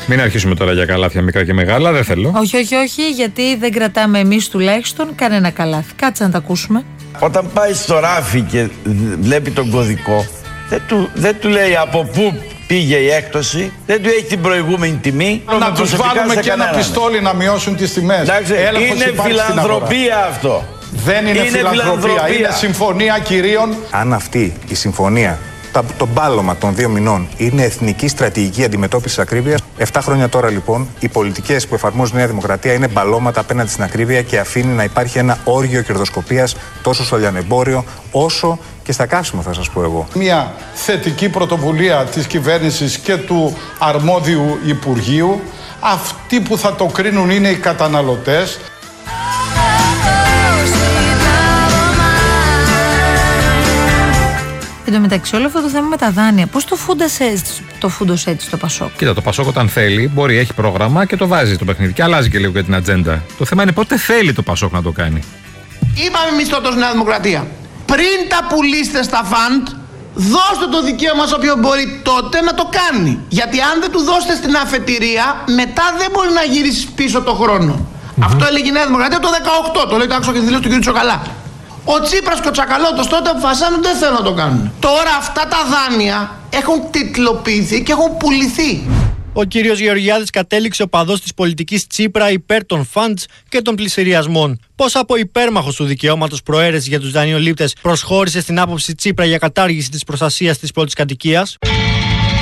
Μην αρχίσουμε τώρα για καλάθια μικρά και μεγάλα, δεν θέλω. Όχι, γιατί δεν κρατάμε εμείς τουλάχιστον κανένα καλάθι. Κάτσε να τα ακούσουμε. Όταν πάει στο ράφι και βλέπει τον κωδικό, δεν του λέει από πού πήγε η έκπτωση, δεν του έχει την προηγούμενη τιμή. Να τους βάλουμε και ένα πιστόλι να μειώσουν τις τιμές. Είναι φιλανθρωπία αυτό. Δεν είναι φιλανθρωπία, είναι συμφωνία κυρίων. Αν αυτή η συμφωνία, το μπάλωμα των 2 μηνών, είναι εθνική στρατηγική αντιμετώπιση ακρίβειας, 7 χρόνια τώρα λοιπόν οι πολιτικές που εφαρμόζει η Νέα Δημοκρατία είναι μπαλώματα απέναντι στην ακρίβεια και αφήνει να υπάρχει ένα όργιο κερδοσκοπίας τόσο στο λιανεμπόριο όσο και στα καύσιμα, θα σας πω εγώ. Μια θετική πρωτοβουλία της κυβέρνησης και του αρμόδιου Υπουργείου. Αυτοί που θα το κρίνουν είναι οι καταναλωτές. Εν τω μεταξύ, όλο αυτό το θέμα με τα δάνεια, πώς το φούντωσε έτσι το Πασόκ? Κοίτα, το Πασόκ όταν θέλει, μπορεί, έχει πρόγραμμα και το βάζει το παιχνίδι. Και αλλάζει και λίγο για την ατζέντα. Το θέμα είναι πότε θέλει το Πασόκ να το κάνει. Είπαμε εμείς τότε Νέα Δημοκρατία, πριν τα πουλήσετε στα φαντ, δώστε το δικαίωμα σε όποιον μπορεί τότε να το κάνει. Γιατί αν δεν του δώσετε στην αφετηρία, μετά δεν μπορεί να γυρίσει πίσω το χρόνο. Αυτό έλεγε η Νέα Δημοκρατία το 18, το λέει το άκουσα και τη δήλωση του κ. Τσοκαλά. Ο Τσίπρας και ο Τσακαλώτος τότε αποφασίσαν δεν θέλουν να το κάνουν. Τώρα αυτά τα δάνεια έχουν τιτλοποιηθεί και έχουν πουληθεί. Ο κύριος Γεωργιάδης κατέληξε οπαδός της πολιτικής Τσίπρα υπέρ των funds και των πληστηριασμών. Πώς από υπέρμαχος του δικαιώματος προαίρεσης για τους δανειολήπτες προσχώρησε στην άποψη Τσίπρα για κατάργηση της προστασίας της πρώτης κατοικίας.